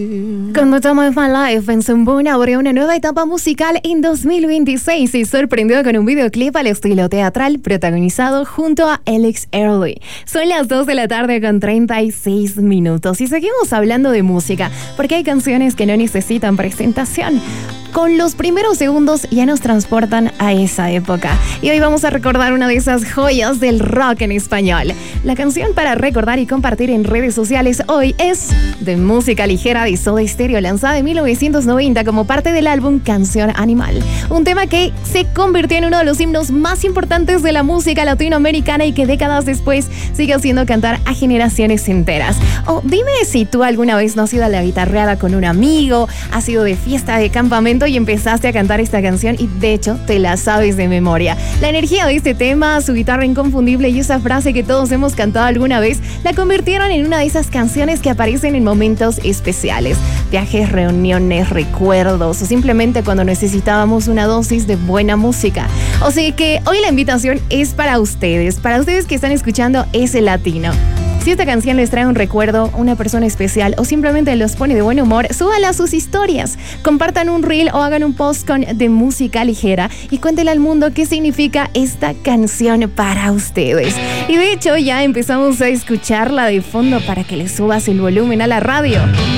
Con The Time of My Life, Benson Boone abrió una nueva etapa musical en 2026 y sorprendió con un videoclip al estilo teatral protagonizado junto a Alex Early. Son las 2 de la tarde con 36 minutos y seguimos hablando de música porque hay canciones que no necesitan presentación. Con los primeros segundos ya nos transportan a esa época. Y hoy vamos a recordar una de esas joyas del rock en español. La canción para recordar y compartir en redes sociales hoy es de música ligera de Soda Stereo, lanzada en 1990 como parte del álbum Canción Animal. Un tema que se convirtió en uno de los himnos más importantes de la música latinoamericana y que décadas después sigue haciendo cantar a generaciones enteras. Dime si tú alguna vez no has ido a la guitarreada con un amigo, has ido de fiesta de campamento y empezaste a cantar esta canción y de hecho te la sabes de memoria. La energía de este tema, su guitarra inconfundible y esa frase que todos hemos cantado alguna vez la convirtieron en una de esas canciones que aparecen en momentos especiales. Viajes, reuniones, recuerdos o simplemente cuando necesitábamos una dosis de buena música. O sea que hoy la invitación es para ustedes que están escuchando ese latino. Si esta canción les trae un recuerdo, una persona especial o simplemente los pone de buen humor, súbanla a sus historias. Compartan un reel o hagan un post con de música ligera y cuéntenle al mundo qué significa esta canción para ustedes. Y de hecho ya empezamos a escucharla de fondo para que le subas el volumen a la radio.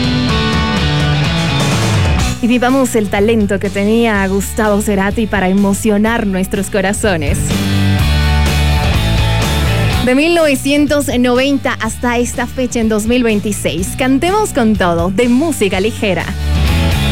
Y vivamos el talento que tenía Gustavo Cerati para emocionar nuestros corazones. De 1990 hasta esta fecha en 2026, cantemos con todo, de música ligera.